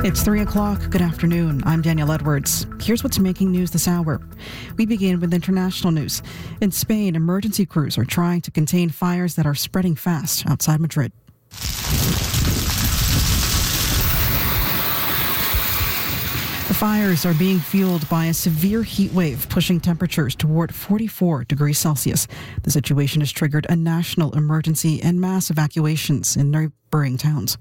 It's 3 o'clock. Good afternoon. I'm Danielle Edwards. Here's what's making news this hour. We begin with international news. In Spain, emergency crews are trying to contain fires that are spreading fast outside Madrid. The fires are being fueled by a severe heat wave, pushing temperatures toward 44 degrees Celsius. The situation has triggered a national emergency and mass evacuations in neighboring towns.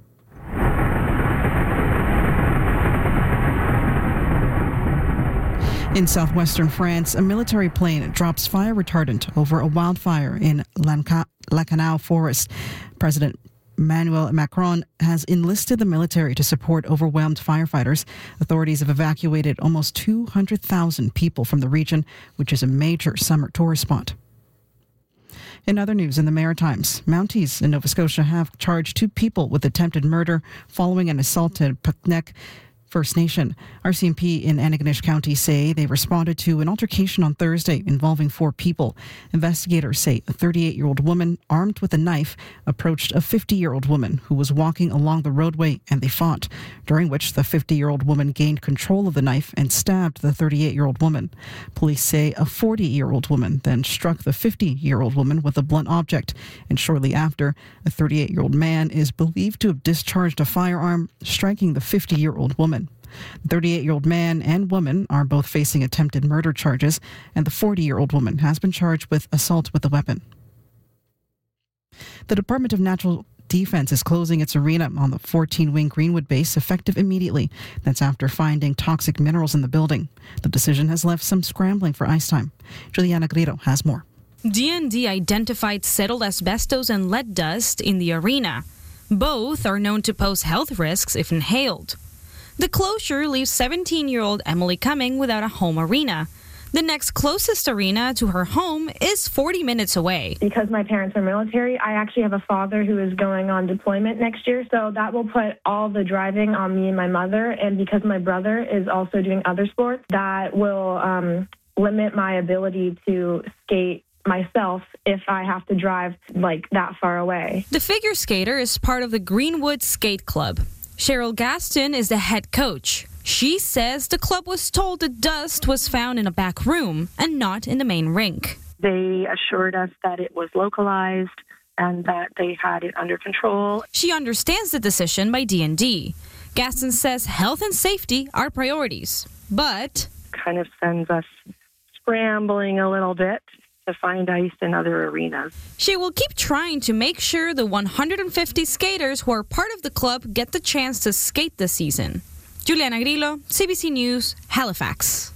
In southwestern France, a military plane drops fire retardant over a wildfire in Lacanau forest. President Emmanuel Macron has enlisted the military to support overwhelmed firefighters. Authorities have evacuated almost 200,000 people from the region, which is a major summer tourist spot. In other news in the Maritimes, Mounties in Nova Scotia have charged 2 people with attempted murder following an assault at Puknek First Nation. RCMP in Antigonish County say they responded to an altercation on Thursday involving 4 people. Investigators say a 38-year-old woman armed with a knife approached a 50-year-old woman who was walking along the roadway, and they fought, during which the 50-year-old woman gained control of the knife and stabbed the 38-year-old woman. Police say a 40-year-old woman then struck the 50-year-old woman with a blunt object, and shortly after, a 38-year-old man is believed to have discharged a firearm, striking the 50-year-old woman. The 38-year-old man and woman are both facing attempted murder charges, and the 40-year-old woman has been charged with assault with a weapon. The Department of Natural Defense is closing its arena on the 14-wing Greenwood base effective immediately. That's after finding toxic minerals in the building. The decision has left some scrambling for ice time. Juliana Grillo has more. DND identified settled asbestos and lead dust in the arena. Both are known to pose health risks if inhaled. The closure leaves 17-year-old Emily Cumming without a home arena. The next closest arena to her home is 40 minutes away. Because my parents are military, I actually have a father who is going on deployment next year, so that will put all the driving on me and my mother. And because my brother is also doing other sports, that will limit my ability to skate myself if I have to drive like that far away. The figure skater is part of the Greenwood Skate Club. Cheryl Gaston is the head coach. She says the club was told the dust was found in a back room and not in the main rink. They assured us that it was localized and that they had it under control. She understands the decision by D&D. Gaston says health and safety are priorities, but kind of sends us scrambling a little bit to find ice in other arenas. She will keep trying to make sure the 150 skaters who are part of the club get the chance to skate this season. Juliana Grillo, CBC News, Halifax.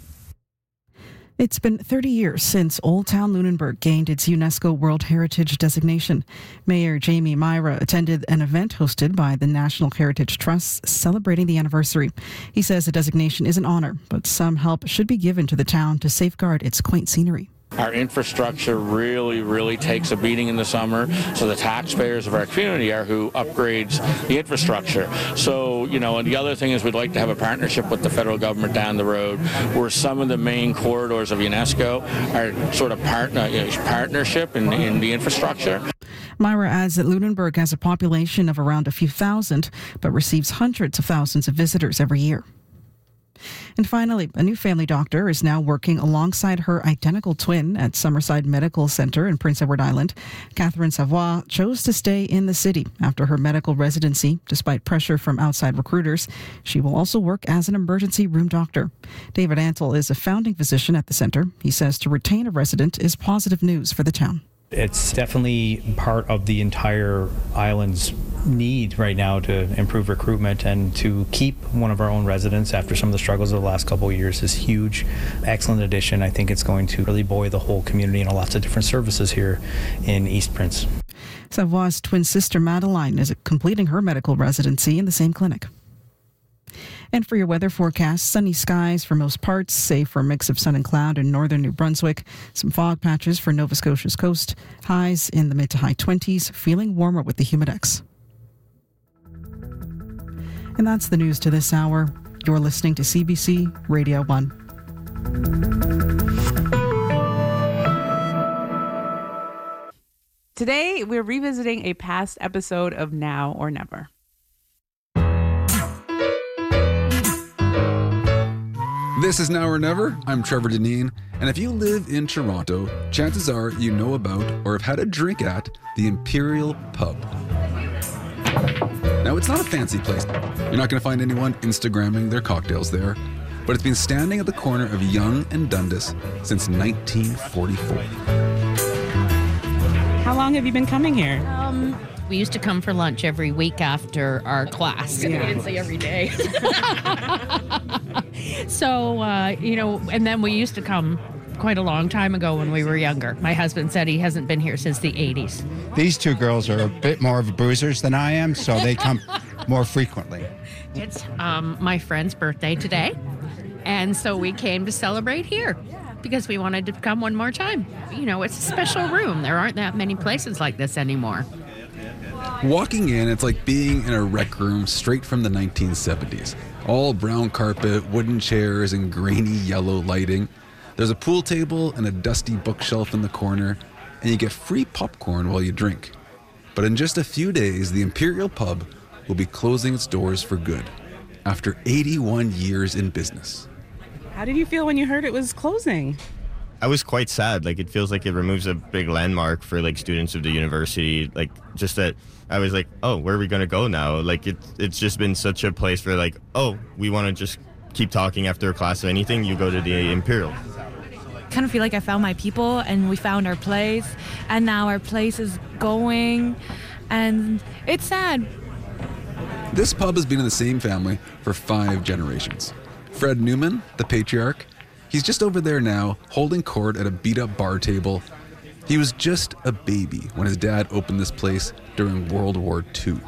It's been 30 years since Old Town Lunenburg gained its UNESCO World Heritage designation. Mayor Jamie Myra attended an event hosted by the National Heritage Trust celebrating the anniversary. He says the designation is an honor, but some help should be given to the town to safeguard its quaint scenery. Our infrastructure really takes a beating in the summer, so the taxpayers of our community are who upgrades the infrastructure. So, and the other thing is we'd like to have a partnership with the federal government down the road where some of the main corridors of UNESCO are sort of partnership in the infrastructure. Myra adds that Lunenburg has a population of around a few thousand, but receives hundreds of thousands of visitors every year. And finally, a new family doctor is now working alongside her identical twin at Summerside Medical Center in Prince Edward Island. Catherine Savoie chose to stay in the city after her medical residency, despite pressure from outside recruiters. She will also work as an emergency room doctor. David Antle is a founding physician at the center. He says to retain a resident is positive news for the town. It's definitely part of the entire island's need right now to improve recruitment, and to keep one of our own residents after some of the struggles of the last couple of years is huge. Excellent addition. I think it's going to really buoy the whole community and lots of different services here in East Prince. Savoie's twin sister Madeline is completing her medical residency in the same clinic. And for your weather forecast, sunny skies for most parts, save for a mix of sun and cloud in northern New Brunswick. Some fog patches for Nova Scotia's coast. Highs in the mid to high 20s, feeling warmer with the humidex. And that's the news to this hour. You're listening to CBC Radio 1. Today, we're revisiting a past episode of Now or Never. This is Now or Never. I'm Trevor Deneen, and if you live in Toronto, chances are you know about or have had a drink at the Imperial Pub. Now, it's not a fancy place. You're not going to find anyone Instagramming their cocktails there, but it's been standing at the corner of Yonge and Dundas since 1944. How long have you been coming here? We used to come for lunch every week after our class. Yeah. We didn't say every day. So, and then we used to come quite a long time ago when we were younger. My husband said he hasn't been here since the 80s. These two girls are a bit more of boozers than I am, so they come more frequently. It's my friend's birthday today, and so we came to celebrate here because we wanted to come one more time. You know, it's a special room. There aren't that many places like this anymore. Walking in, it's like being in a rec room straight from the 1970s. All brown carpet, wooden chairs, and grainy yellow lighting. There's a pool table and a dusty bookshelf in the corner, and you get free popcorn while you drink. But in just a few days, the Imperial Pub will be closing its doors for good after 81 years in business. How did you feel when you heard it was closing? I was quite sad. Like, it feels like it removes a big landmark for, like, students of the university. Like, just that I was like, oh, where are we going to go now? Like, it's just been such a place for, like, oh, we want to just keep talking after a class of anything. You go to the Imperial. Kind of feel like I found my people and we found our place, and now our place is going, and it's sad. This pub has been in the same family for 5 generations. Fred Newman, the patriarch, he's just over there now, holding court at a beat-up bar table. He was just a baby when his dad opened this place during World War II.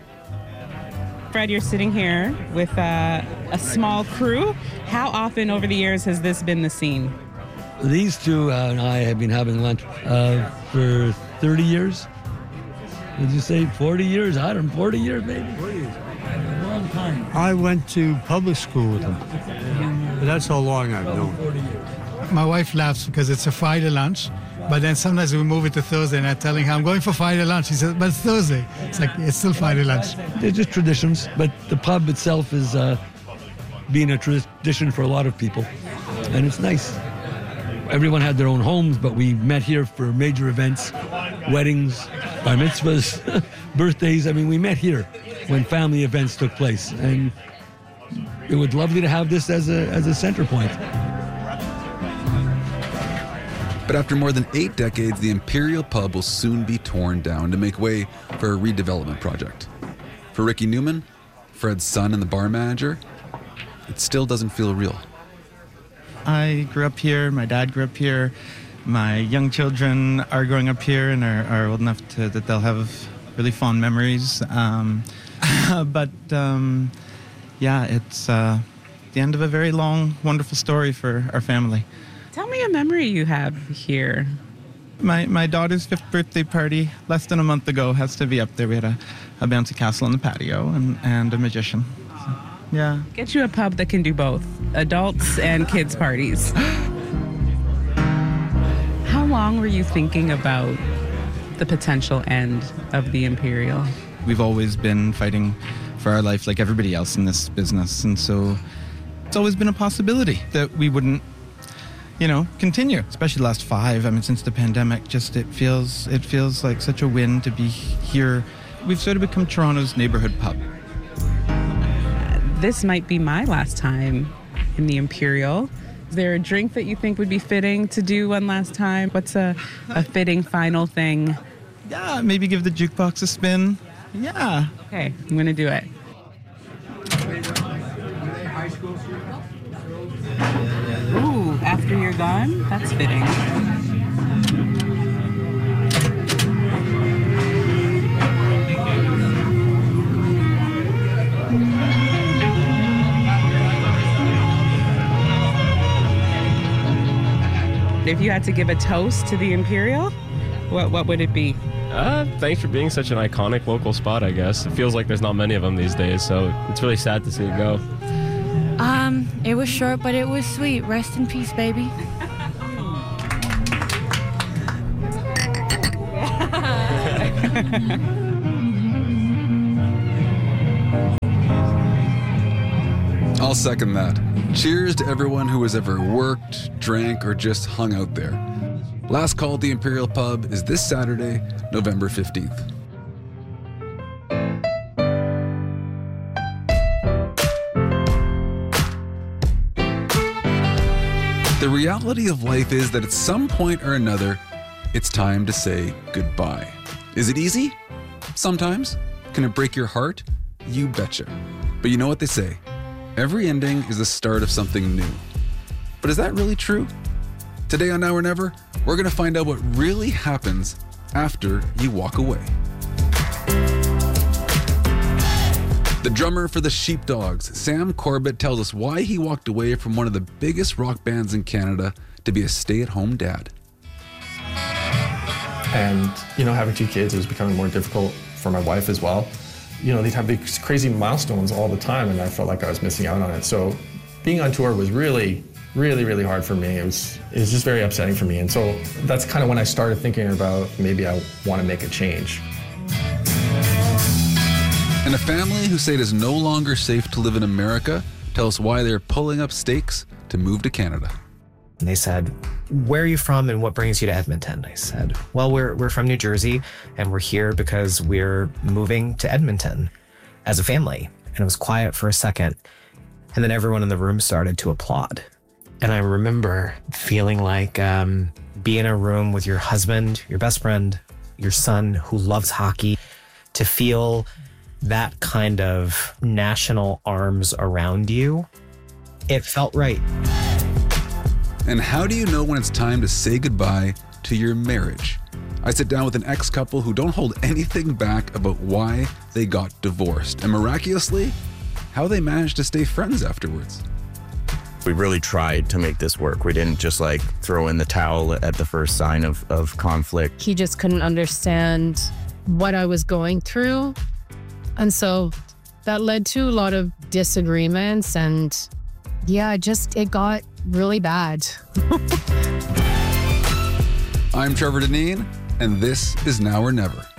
Fred, you're sitting here with a small crew. How often over the years has this been the scene? These two and I have been having lunch for 30 years. Did you say 40 years? I don't know, 40 years maybe. 40 years. A long time. I went to public school with them. But that's how long I've known. 40 years. My wife laughs because it's a Friday lunch, but then sometimes we move it to Thursday and I'm telling her, I'm going for Friday lunch. She says, but it's Thursday. It's like, it's still Friday lunch. They're just traditions, but the pub itself is being a tradition for a lot of people, and it's nice. Everyone had their own homes, but we met here for major events, weddings, bar mitzvahs, birthdays. I mean, we met here when family events took place, and it was lovely to have this as a center point. But after more than 8 decades, the Imperial Pub will soon be torn down to make way for a redevelopment project. For Ricky Newman, Fred's son and the bar manager, it still doesn't feel real. I grew up here, my dad grew up here, my young children are growing up here and are old enough that they'll have really fond memories. Yeah, it's the end of a very long, wonderful story for our family. Tell me a memory you have here. My daughter's 5th birthday party less than a month ago has to be up there. We had a bouncy castle on the patio and a magician. So, yeah. Get you a pub that can do both, adults and kids parties. How long were you thinking about the potential end of the Imperial? We've always been fighting for our life like everybody else in this business, and so it's always been a possibility that we wouldn't, continue, especially the last 5. I mean, since the pandemic, it feels like such a win to be here. We've sort of become Toronto's neighborhood pub. This might be my last time in the Imperial. Is there a drink that you think would be fitting to do one last time? What's a fitting final thing? Yeah, maybe give the jukebox a spin. Yeah. Okay, I'm going to do it. Ooh, after you're gone? That's fitting. If you had to give a toast to the Imperial, what would it be? Thanks for being such an iconic local spot, I guess. It feels like there's not many of them these days, so it's really sad to see it go. It was short, but it was sweet. Rest in peace, baby. I'll I'll second that. Cheers to everyone who has ever worked, drank, or just hung out there. Last call at the Imperial Pub is this Saturday, November 15th. The reality of life is that at some point or another, it's time to say goodbye. Is it easy? Sometimes. Can it break your heart? You betcha. But you know what they say? Every ending is the start of something new. But is that really true? Today on Now or Never, we're going to find out what really happens after you walk away. The drummer for the Sheepdogs, Sam Corbett, tells us why he walked away from one of the biggest rock bands in Canada to be a stay-at-home dad. And, having 2 kids, it was becoming more difficult for my wife as well. They'd have these crazy milestones all the time, and I felt like I was missing out on it. So being on tour was really, really, really hard for me. It was just very upsetting for me. And so that's kind of when I started thinking about maybe I want to make a change. And a family who say it is no longer safe to live in America tell us why they're pulling up stakes to move to Canada. And they said, "Where are you from and what brings you to Edmonton?" I said, "Well, we're from New Jersey and we're here because we're moving to Edmonton as a family." And it was quiet for a second. And then everyone in the room started to applaud. And I remember feeling like being in a room with your husband, your best friend, your son who loves hockey, to feel that kind of national arms around you, it felt right. And how do you know when it's time to say goodbye to your marriage? I sit down with an ex-couple who don't hold anything back about why they got divorced, and miraculously, how they managed to stay friends afterwards. We really tried to make this work. We didn't just throw in the towel at the first sign of conflict. He just couldn't understand what I was going through. And so that led to a lot of disagreements, and it got really bad. I'm Trevor Deneen, and this is Now or Never.